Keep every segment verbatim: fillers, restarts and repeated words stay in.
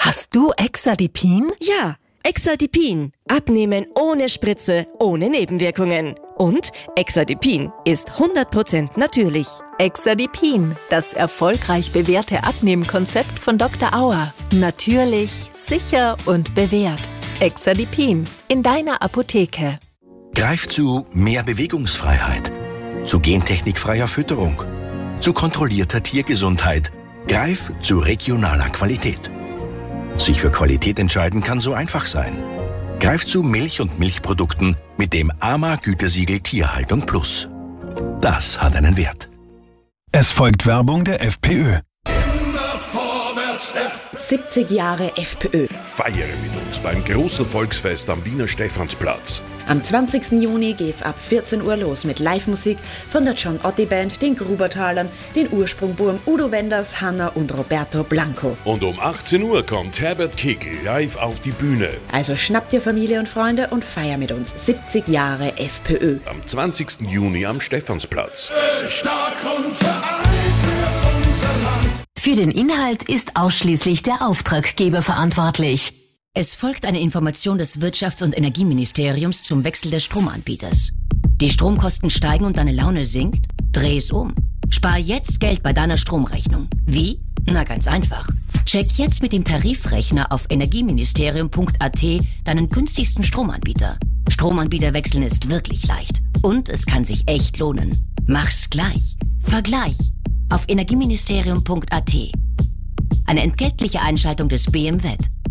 Hast du Exadipin? Ja, Exadipin. Abnehmen ohne Spritze, ohne Nebenwirkungen. Und Exadipin ist hundert Prozent natürlich. Exadipin, das erfolgreich bewährte Abnehmkonzept von Doktor Auer. Natürlich, sicher und bewährt. Exadipin in deiner Apotheke. Greif zu mehr Bewegungsfreiheit, zu gentechnikfreier Fütterung, zu kontrollierter Tiergesundheit. Greif zu regionaler Qualität. Sich für Qualität entscheiden kann so einfach sein. Greif zu Milch und Milchprodukten mit dem A M A-Gütesiegel Tierhaltung Plus. Das hat einen Wert. Es folgt Werbung der FPÖ. Immer vorwärts, F P Ö. siebzig Jahre FPÖ. Feiere mit uns beim großen Volksfest am Wiener Stephansplatz. Am zwanzigsten Juni geht's ab vierzehn Uhr los mit Live-Musik von der John Otti Band, den Grubertalern, den Ursprungburm Udo Wenders, Hanna und Roberto Blanco. Und um achtzehn Uhr kommt Herbert Kickl live auf die Bühne. Also schnappt dir Familie und Freunde und feier mit uns siebzig Jahre FPÖ. Am zwanzigsten Juni am Stephansplatz. Stark und vereint für unser Land. Für den Inhalt ist ausschließlich der Auftraggeber verantwortlich. Es folgt eine Information des Wirtschafts- und Energieministeriums zum Wechsel des Stromanbieters. Die Stromkosten steigen und deine Laune sinkt? Dreh es um. Spar jetzt Geld bei deiner Stromrechnung. Wie? Na ganz einfach. Check jetzt mit dem Tarifrechner auf energieministerium punkt a t deinen günstigsten Stromanbieter. Stromanbieter wechseln ist wirklich leicht. Und es kann sich echt lohnen. Mach's gleich. Vergleich. Auf energieministerium punkt a t. Eine entgeltliche Einschaltung des B M W.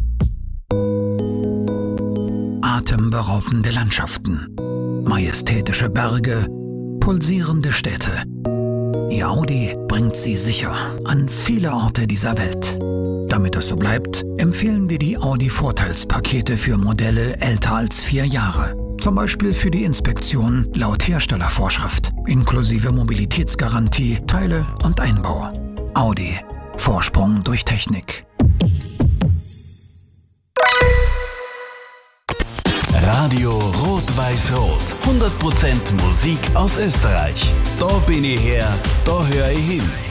Atemberaubende Landschaften, majestätische Berge, pulsierende Städte. Ihr Audi bringt sie sicher an viele Orte dieser Welt. Damit es so bleibt, empfehlen wir die Audi-Vorteilspakete für Modelle älter als vier Jahre. Zum Beispiel für die Inspektion laut Herstellervorschrift, inklusive Mobilitätsgarantie, Teile und Einbau. Audi. Vorsprung durch Technik. Radio Rot-Weiß-Rot. hundert Prozent Musik aus Österreich. Da bin ich her, da höre ich hin.